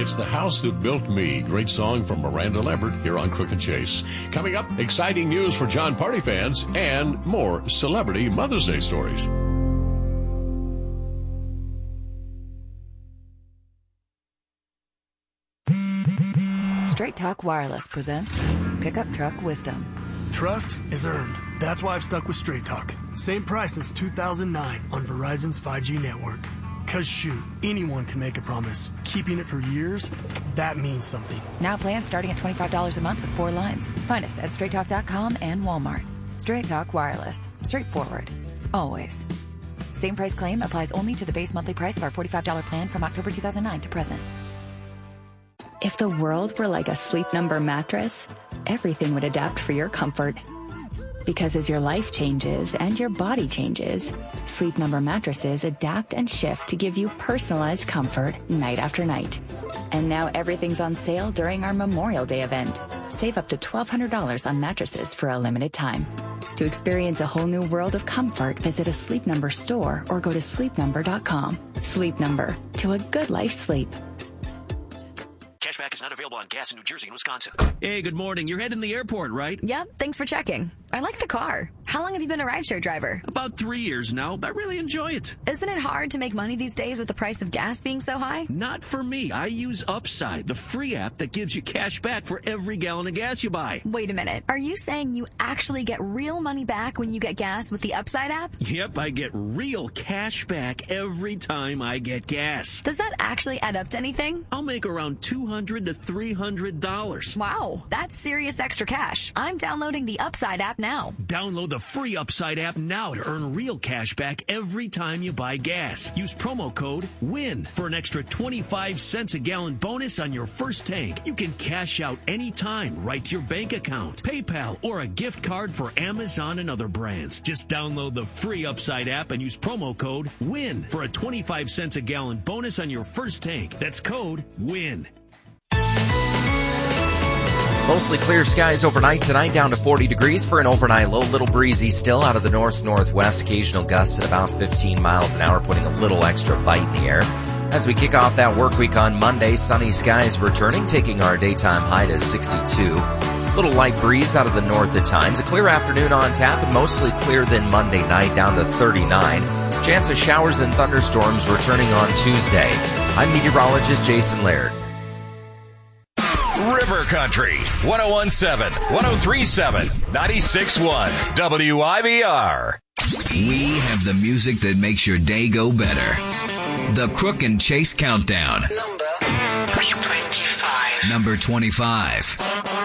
It's The House That Built Me. Great song from Miranda Lambert here on Crook and Chase. Coming up, exciting news for John Party fans and more celebrity Mother's Day stories. Straight Talk Wireless presents Pickup Truck Wisdom. Trust is earned. That's why I've stuck with Straight Talk. Same price since 2009 on Verizon's 5G network. Cause shoot, anyone can make a promise. Keeping it for years, that means something. Now plans starting at $25 a month with 4 lines. Find us at straighttalk.com and Walmart. Straight Talk Wireless. Straightforward. Always. Same price claim applies only to the base monthly price of our $45 plan from October 2009 to present. If the world were like a Sleep Number mattress, everything would adapt for your comfort. Because as your life changes and your body changes, Sleep Number mattresses adapt and shift to give you personalized comfort night after night. And now everything's on sale during our Memorial Day event. Save up to $1,200 on mattresses for a limited time. To experience a whole new world of comfort, visit a Sleep Number store or go to sleepnumber.com. Sleep Number, to a good life sleep. Cashback is not available on gas in New Jersey and Wisconsin. Hey, good morning. You're heading to the airport, right? Yep, thanks for checking. I like the car. How long have you been a rideshare driver? About 3 years now. I really enjoy it. Isn't it hard to make money these days with the price of gas being so high? Not for me. I use Upside, the free app that gives you cash back for every gallon of gas you buy. Wait a minute. Are you saying you actually get real money back when you get gas with the Upside app? Yep, I get real cash back every time I get gas. Does that actually add up to anything? I'll make around $200 to $300. Wow, that's serious extra cash. I'm downloading the Upside app now. Download the free Upside app now to earn real cash back every time you buy gas. Use promo code WIN for an extra 25 cents a gallon bonus on your first tank. You can cash out anytime right to your bank account, PayPal, or a gift card for Amazon and other brands. Just download the free Upside app and use promo code WIN for a 25 cents a gallon bonus on your first tank. That's code WIN. Mostly clear skies overnight tonight, down to 40 degrees for an overnight low. Little breezy still out of the north-northwest. Occasional gusts at about 15 miles an hour, putting a little extra bite in the air. As we kick off that work week on Monday, sunny skies returning, taking our daytime high to 62. Little light breeze out of the north at times. A clear afternoon on tap and mostly clearer than Monday night, down to 39. Chance of showers and thunderstorms returning on Tuesday. I'm meteorologist Jason Laird. River Country, 1017, 1037, 96.1, WIVR. We have the music that makes your day go better. The Crook and Chase Countdown. Number 25.